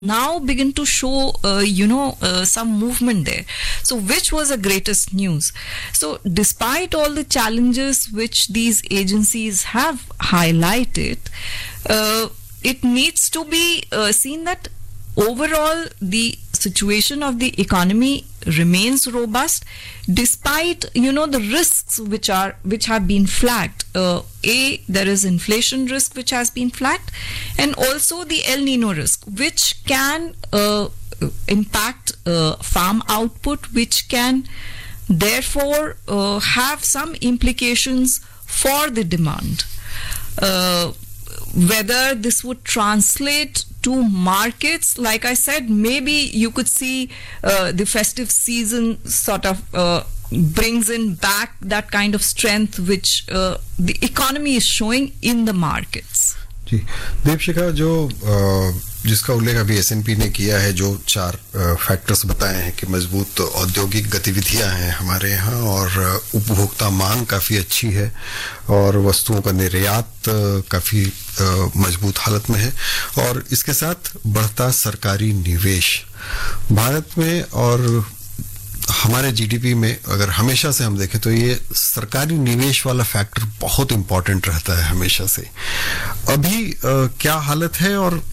now begin to show some movement there. So which was the greatest news? So despite all the challenges which these agencies have highlighted, it needs to be seen that overall the situation of the economy remains robust despite the risks which have been flagged. There is inflation risk which has been flagged, and also the El Nino risk which can impact farm output, which can therefore have some implications for the demand. Whether this would translate to markets, like I said, maybe you could see the festive season sort of brings in back that kind of strength which the economy is showing in the markets. जी दीपशिखा, जो जिसका उल्लेख अभी S&P ने किया है, जो 4 factors बताए हैं कि मजबूत औद्योगिक गतिविधियां हैं हमारे यहाँ और उपभोक्ता मांग काफ़ी अच्छी है और वस्तुओं का निर्यात काफ़ी मजबूत हालत में है, और इसके साथ बढ़ता सरकारी निवेश भारत में और हमारे जीडीपी में अगर हमेशा से हम देखें तो ये सरकारी निवेश वाला फैक्टर बहुत इंपॉर्टेंट रहता है हमेशा से। अभी क्या हालत है और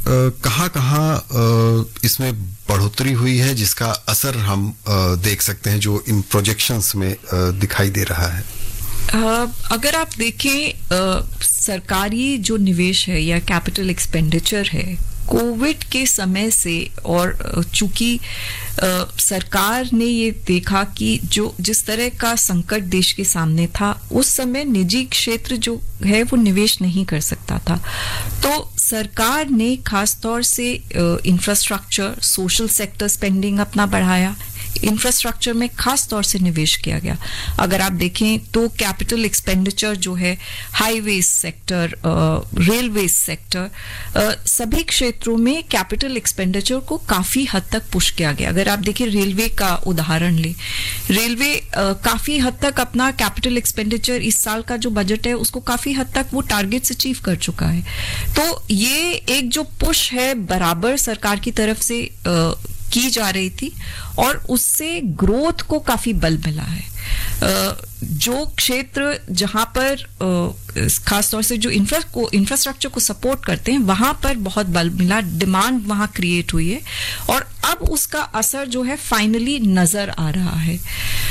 कहाँ इसमें बढ़ोतरी हुई है जिसका असर हम देख सकते हैं, जो इन प्रोजेक्शंस में दिखाई दे रहा है? अगर आप देखें सरकारी जो निवेश है या कैपिटल एक्सपेंडिचर है, कोविड के समय से, और चूंकि सरकार ने ये देखा कि जिस तरह का संकट देश के सामने था, उस समय निजी क्षेत्र जो है वो निवेश नहीं कर सकता था, तो सरकार ने खास तौर से इंफ्रास्ट्रक्चर, सोशल सेक्टर स्पेंडिंग अपना बढ़ाया, इंफ्रास्ट्रक्चर में खास तौर से निवेश किया गया। अगर आप देखें तो कैपिटल एक्सपेंडिचर जो है हाईवेज सेक्टर, रेलवे सेक्टर, सभी क्षेत्रों में कैपिटल एक्सपेंडिचर को काफी हद तक पुश किया गया। अगर आप देखिए रेलवे का उदाहरण ले, रेलवे काफी हद तक अपना कैपिटल एक्सपेंडिचर इस साल का जो बजट है उसको काफी हद तक वो टारगेट्स अचीव कर चुका है। तो ये एक जो पुश है बराबर सरकार की तरफ से की जा रही थी और उससे ग्रोथ को काफी बल मिला है। जो क्षेत्र जहां पर खास तौर से जो इंफ्रास्ट्रक्चर को सपोर्ट करते हैं वहां पर बहुत बल मिला, डिमांड वहां क्रिएट हुई है और अब उसका असर जो है फाइनली नजर आ रहा है।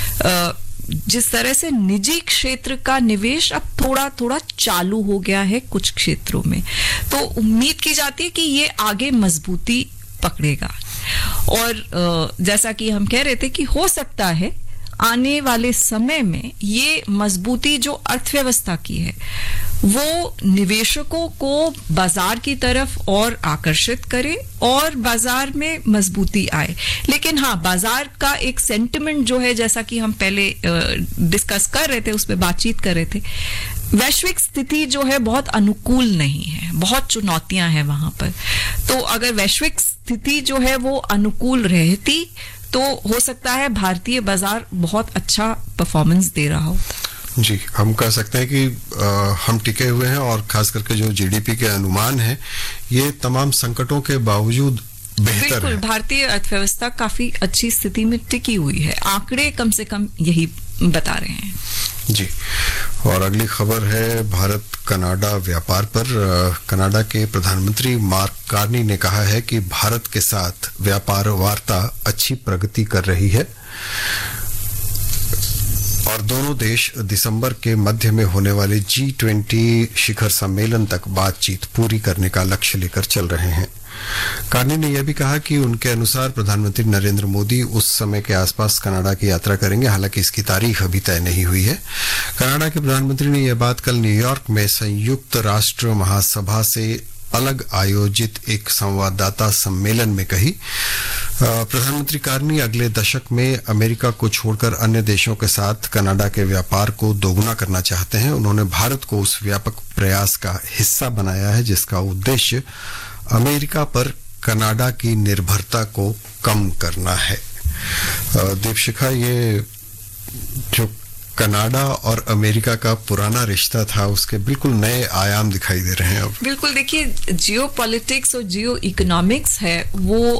जिस तरह से निजी क्षेत्र का निवेश अब थोड़ा थोड़ा चालू हो गया है कुछ क्षेत्रों में, तो उम्मीद की जाती है कि ये आगे मजबूती पकड़ेगा। और जैसा कि हम कह रहे थे कि हो सकता है आने वाले समय में ये मजबूती जो अर्थव्यवस्था की है वो निवेशकों को बाजार की तरफ और आकर्षित करे और बाजार में मजबूती आए। लेकिन हाँ, बाजार का एक सेंटिमेंट जो है, जैसा कि हम पहले डिस्कस कर रहे थे, उस पर बातचीत कर रहे थे, वैश्विक स्थिति जो है बहुत अनुकूल नहीं है, बहुत चुनौतियां हैं वहां पर। तो अगर वैश्विक स्थिति जो है वो अनुकूल रहती तो हो सकता है भारतीय बाजार बहुत अच्छा परफॉर्मेंस दे रहा हो। जी, हम कह सकते हैं कि हम टिके हुए हैं और खास करके जो जीडीपी के अनुमान है ये तमाम संकटों के बावजूद बेहतर है। भारतीय अर्थव्यवस्था काफी अच्छी स्थिति में टिकी हुई है, आंकड़े कम से कम यही बता रहे हैं। जी, और अगली खबर है भारत कनाडा व्यापार पर। कनाडा के प्रधानमंत्री मार्क कार्नी ने कहा है कि भारत के साथ व्यापार वार्ता अच्छी प्रगति कर रही है और दोनों देश दिसंबर के मध्य में होने वाले G20 शिखर सम्मेलन तक बातचीत पूरी करने का लक्ष्य लेकर चल रहे हैं। कार्नी ने यह भी कहा कि उनके अनुसार प्रधानमंत्री नरेंद्र मोदी उस समय के आसपास कनाडा की यात्रा करेंगे, हालांकि इसकी तारीख अभी तय नहीं हुई है। कनाडा के प्रधानमंत्री ने यह बात कल न्यूयॉर्क में संयुक्त राष्ट्र महासभा से अलग आयोजित एक संवाददाता सम्मेलन में कही। प्रधानमंत्री कार्नी अगले दशक में अमेरिका को छोड़कर अन्य देशों के साथ कनाडा के व्यापार को दोगुना करना चाहते हैं। उन्होंने भारत को उस व्यापक प्रयास का हिस्सा बनाया है जिसका उद्देश्य अमेरिका पर कनाडा की निर्भरता को कम करना है। दीपशिखा, ये जो कनाडा और अमेरिका का पुराना रिश्ता था उसके बिल्कुल नए आयाम दिखाई दे रहे हैं अब। बिल्कुल, देखिए जियो पॉलिटिक्स और जियो इकोनॉमिक्स है वो